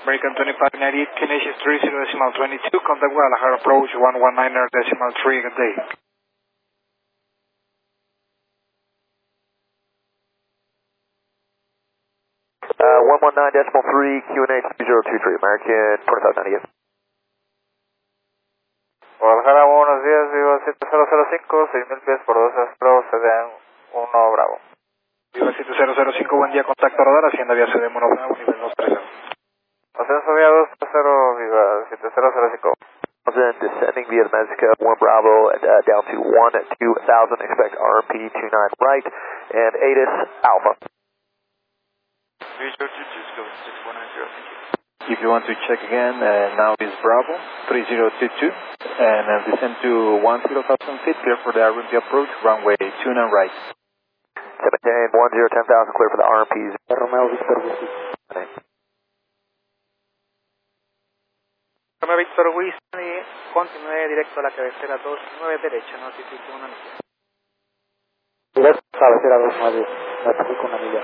American 2598, Canadian 30.22, contact Guadalajara approach 119.3, good day. 119.3, QNH 2023, American 2598. Guadalajara, buenos días, Viva 7005, 6,000 pies por 2 Astro, CDN 1 Bravo. Viva 7005, buen día, contacto radar, Hacienda Vía CDM 1 Bravo, nivel 230. Ascenso vía 230, Viva 7005. Descending via Mexico 1 Bravo down to 1-2000, expect RMP 29 right, and ATIS Alpha. If you want to check again, now is Bravo 3022 and descend to 10,000 feet, clear for the RMP approach, runway 29 right. 10,000, clear for the RMPs. Romeo Victor Whiskey. Romeo Victor Whiskey, continúe directo a la cabecera 29 derecha, notifique una milla. Directo a la cabecera 29, notifique una milla.